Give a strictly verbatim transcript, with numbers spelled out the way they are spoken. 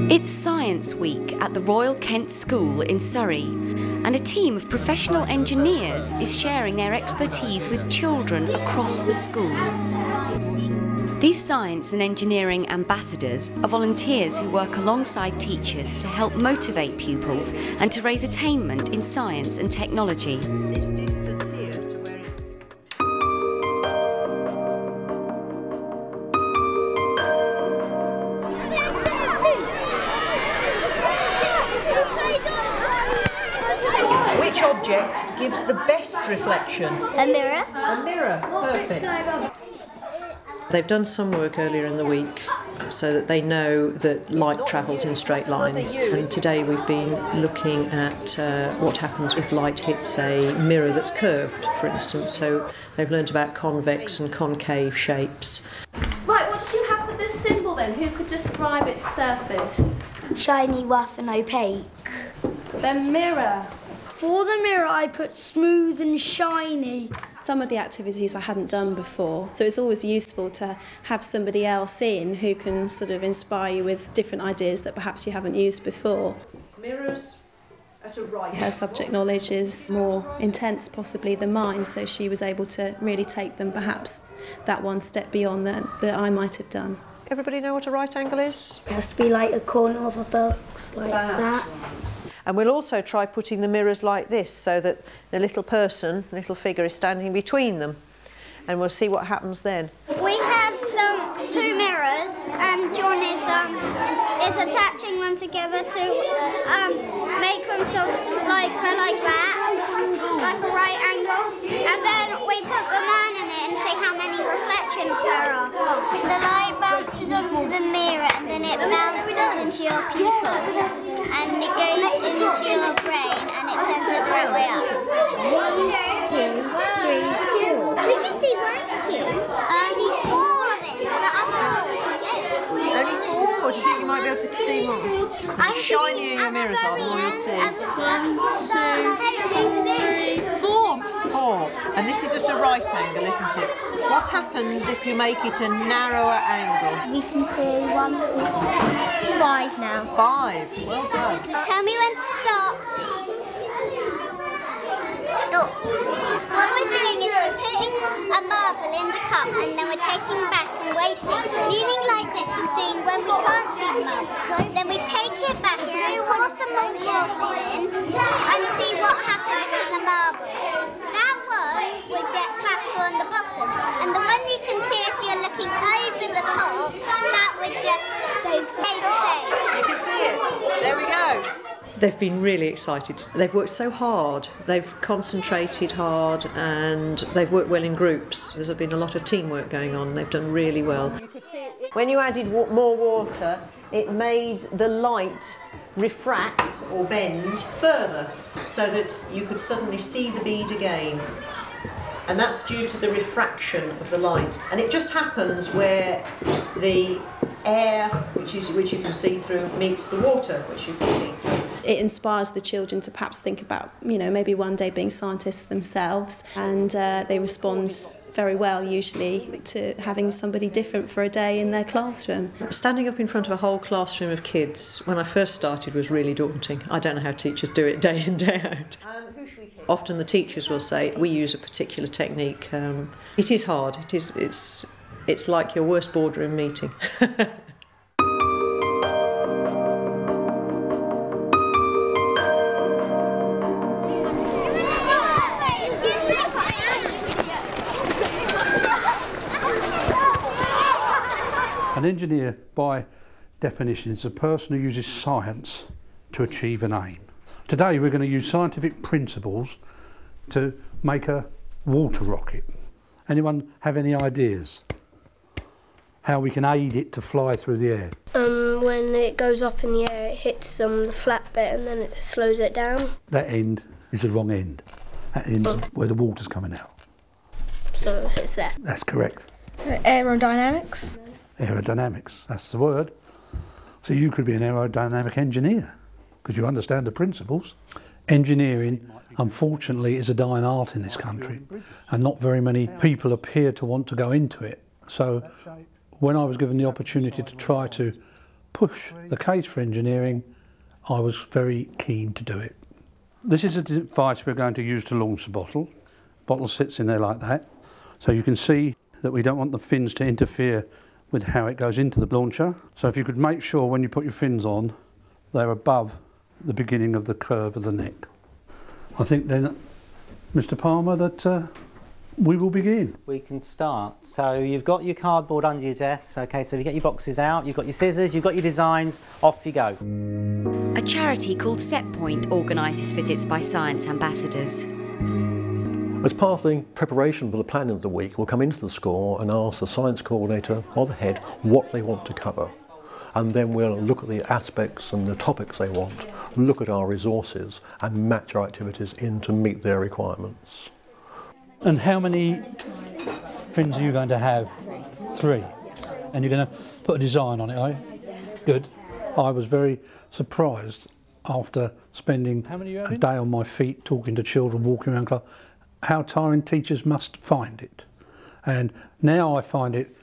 It's Science Week at the Royal Kent School in Surrey, and a team of professional engineers is sharing their expertise with children across the school. These science and engineering ambassadors are volunteers who work alongside teachers to help motivate pupils and to raise attainment in science and technology. Which object gives the best reflection? A mirror. A mirror, perfect. They've done some work earlier in the week so that they know that light travels in straight lines, and today we've been looking at uh, what happens if light hits a mirror that's curved, for instance. So they've learned about convex and concave shapes. Right, what did you have for this symbol then? Who could describe its surface? Shiny, rough and opaque. The mirror. For the mirror I put smooth and shiny. Some of the activities I hadn't done before, so it's always useful to have somebody else in who can sort of inspire you with different ideas that perhaps you haven't used before. Mirrors at a right. Her subject knowledge is more intense possibly than mine, so she was able to really take them perhaps that one step beyond that, that I might have done. Everybody know what a right angle is? It has to be like a corner of a box, like that. And we'll also try putting the mirrors like this so that the little person, little figure is standing between them, and we'll see what happens then. We have some two mirrors and John is um is attaching them together to um make them sort of like like that, like a right angle, and then we put the man in it and see how many reflections there are. The light bounces onto the mirror and then it bounces into your pupil. And it goes into your brain and it turns it the right way up. One, two, three, four. We can see one, two. Only four of them. The other ones are good. Only four? Or do you think you might be able to see more? The shinier your mirrors are, the more you'll see. One, two, three, four. Four. And this is at a right angle, isn't it? What happens if you make it a narrower angle? We can see one, two, five now. Five. Well done. Tell me when to stop. Stop. What we're doing is we're putting a marble in the cup and then we're taking back and waiting, leaning like this and seeing when we can't see the marble. Then we take it back and we pour some more marble in and see what happens to the marble. That one would get fatter on the bottom, and the one you can see if you're looking over the top, that would just stay, stay the same. You can see it. There we go. They've been really excited. They've worked so hard. They've concentrated hard and they've worked well in groups. There's been a lot of teamwork going on. They've done really well. When you added more water, it made the light refract or bend further so that you could suddenly see the bead again. And that's due to the refraction of the light. And it just happens where the air, which is which you can see through, meets the water, which you can see through. It inspires the children to perhaps think about, you know, maybe one day being scientists themselves, and uh, they respond very well usually to having somebody different for a day in their classroom. Standing up in front of a whole classroom of kids when I first started was really daunting. I don't know how teachers do it day in, day out. Um, who should we hear? Often the teachers will say we use a particular technique. Um, it is hard. It is. It's. It's like your worst boardroom meeting. An engineer, by definition, is a person who uses science to achieve an aim. Today we're going to use scientific principles to make a water rocket. Anyone have any ideas how we can aid it to fly through the air? Um, when it goes up in the air, it hits um, the flat bit and then it slows it down. That end is the wrong end. That end's Oh. where the water's coming out. So it's there. That's correct. Aerodynamics? Aerodynamics, that's the word. So you could be an aerodynamic engineer because you understand the principles. Engineering, unfortunately, is a dying art in this country, and not very many people appear to want to go into it. So when I was given the opportunity to try to push the case for engineering, I was very keen to do it. This is a device we're going to use to launch the bottle. The bottle sits in there like that. So you can see that we don't want the fins to interfere with how it goes into the launcher. So if you could make sure when you put your fins on, they're above the beginning of the curve of the neck. I think then, Mister Palmer, that uh, we will begin. We can start. So you've got your cardboard under your desk. Okay, so you get your boxes out, you've got your scissors, you've got your designs, off you go. A charity called Setpoint organises visits by science ambassadors. As part of the preparation for the planning of the week, we'll come into the school and ask the science coordinator or the head what they want to cover. And then we'll look at the aspects and the topics they want, look at our resources and match our activities in to meet their requirements. And how many fins are you going to have? Three. And you're going to put a design on it, are you? Good. I was very surprised after spending a day on my feet talking to children, walking around class, how tiring teachers must find it. And now I find it